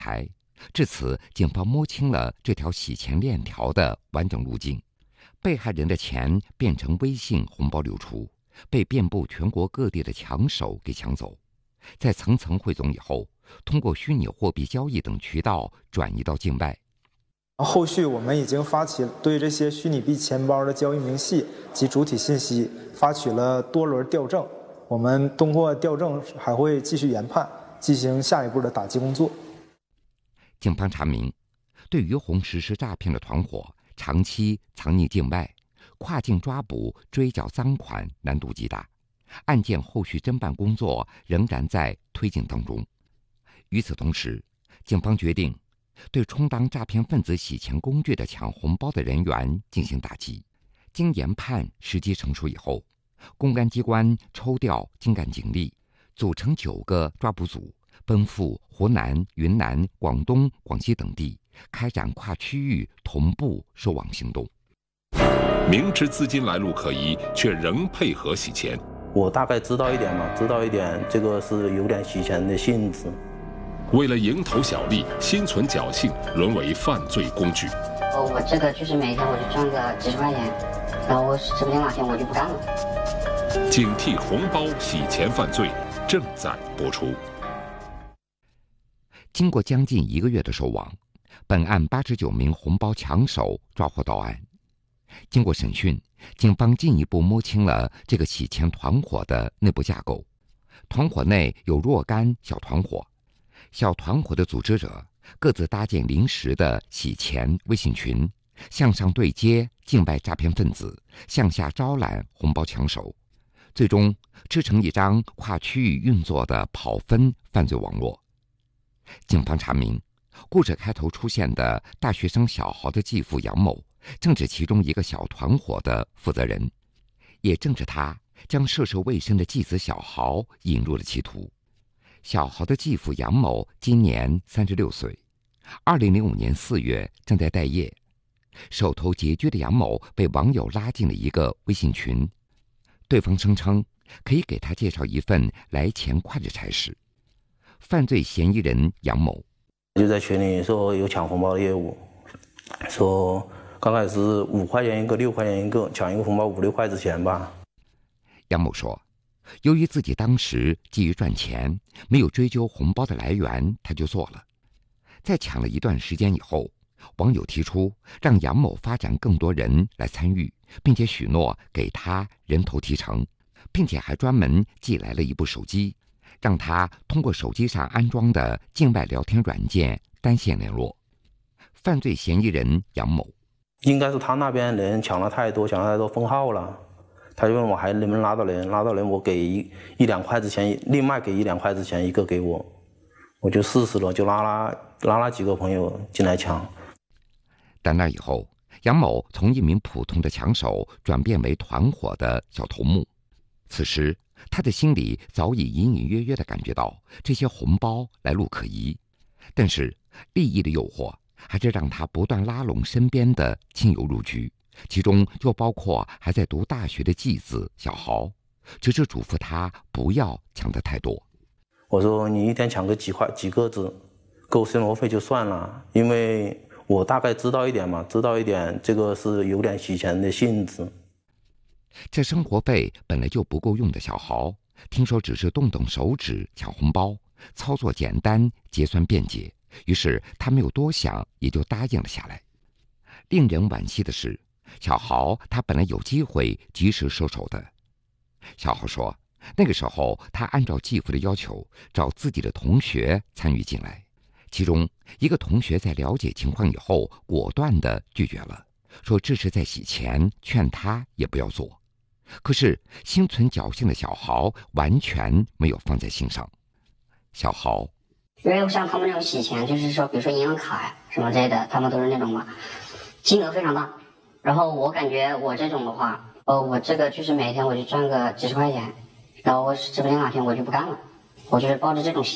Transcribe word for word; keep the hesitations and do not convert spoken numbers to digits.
台。至此，警方摸清了这条洗钱链条的完整路径，被害人的钱变成微信红包流出，被遍布全国各地的抢手给抢走，在层层汇总以后，通过虚拟货币交易等渠道转移到境外。 后续我们已经发起对这些虚拟币钱包的交易明细及主体信息发起了多轮调证，我们通过调证还会继续研判，进行下一步的打击工作。 警方查明，对于红实施诈骗的团伙长期藏匿境外，跨境抓捕追缴赃款难度极大，案件后续侦办工作仍然在推进当中。与此同时，警方决定对充当诈骗分子洗钱工具的抢红包的人员进行打击。经研判时机成熟以后，公安机关抽调精干警力，组成九个抓捕组，奔赴湖南、云南、广东、广西等地，开展跨区域同步收网行动。 明知资金来路可疑，却仍配合洗钱。 我大概知道一点嘛，知道一点，这个是有点洗钱的性质。 为了蝇头小利，心存侥幸，沦为犯罪工具。 哦，我这个就是每天我就赚个几十块钱，然后我指不定哪天我就不干了。 警惕红包洗钱犯罪正在播出。 经过将近一个月的收网，本案八十九名红包抢手抓获到案。经过审讯，警方进一步摸清了这个洗钱团伙的内部架构。团伙内有若干小团伙，小团伙的组织者各自搭建临时的洗钱微信群，向上对接境外诈骗分子，向下招揽红包抢手，最终织成一张跨区域运作的跑分犯罪网络。警方查明，故事开头出现的大学生小豪的继父杨某，正是其中一个小团伙的负责人，也正是他将涉世未深的继子小豪引入了歧途。小豪的继父杨某今年三十六岁，二零零五年四月正在待业，手头拮据的杨某被网友拉进了一个微信群，对方声称可以给他介绍一份来钱快的差事。犯罪嫌疑人杨某就在群里说有抢红包的业务，说刚开始五块钱一个，六块钱一个，抢一个红包五六块之钱吧。 杨某说，由于自己当时急于赚钱，没有追究红包的来源，他就做了。在抢了一段时间以后，网友提出让杨某发展更多人来参与，并且许诺给他人头提成，并且还专门寄来了一部手机，让他通过手机上安装的境外聊天软件单线联络。犯罪嫌疑人杨某应该是他那边人抢了太多，抢了太多封号了，他就问我还能不能拉到人，拉到人我给一一两块之钱，另外给一两块之钱一个给我，我就试试了，就拉拉拉拉几个朋友进来抢。 但那以后，杨某从一名普通的抢手转变为团伙的小头目。此时他的心里早已隐隐约约地感觉到这些红包来路可疑，但是利益的诱惑还是让他不断拉拢身边的亲友入局，其中就包括还在读大学的继子小豪，只是嘱咐他不要抢得太多。 我说你一天抢个几块几个子，够生活费就算了，因为我大概知道一点嘛，知道一点这个是有点洗钱的性质。 这生活费本来就不够用的小豪，听说只是动动手指抢红包，操作简单，结算便捷，于是他没有多想，也就答应了下来。令人惋惜的是，小豪他本来有机会及时收手的。小豪说，那个时候他按照继父的要求，找自己的同学参与进来，其中一个同学在了解情况以后，果断地拒绝了，说这是在洗钱，劝他也不要做。可是心存侥幸的小豪完全没有放在心上。小豪， 因为像他们这种洗钱，就是说比如说银行卡呀什么之类的，他们都是那种嘛，金额非常大。然后我感觉我这种的话，呃，我这个就是每天我就赚个几十块钱，然后我指不定哪天我就不干了，我就是抱着这种心